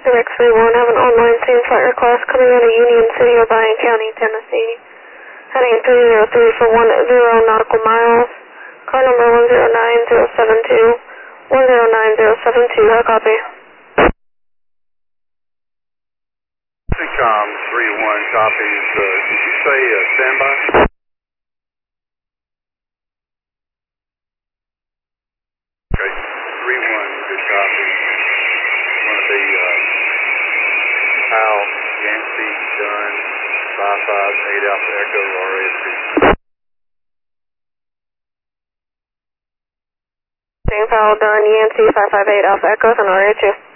Direct 31, have an online scene flight request coming out of Union City, O'Brien County, Tennessee. Heading 303 for 10 nautical miles. Car number 109072. 109072, how copy? CENTCOM 31 copies. Did you say standby? Okay, 31, good copy. Going to be Al Yancey Dunn 558 Alpha Echo RSC. Same Powell Dunn Yancey 558 Alpha Echo on RA2.